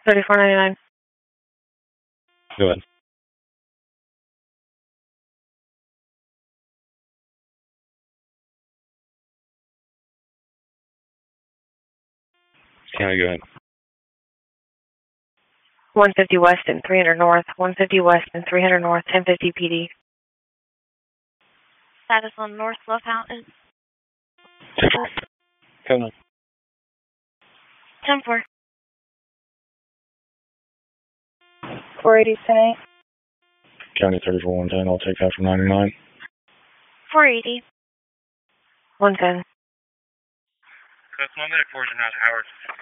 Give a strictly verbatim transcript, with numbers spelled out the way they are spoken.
thirty-four ninety-nine. Go ahead. County, go ahead. one fifty West and three hundred North. one fifty West and three hundred North. ten fifty P D. Status on North Love Fountain. Come on. ten four. four eighty, ten eight. County thirty-four one ten. I'll take that from ninety-nine. four eighty. one ten. That's Monday, Fortune House, Howard.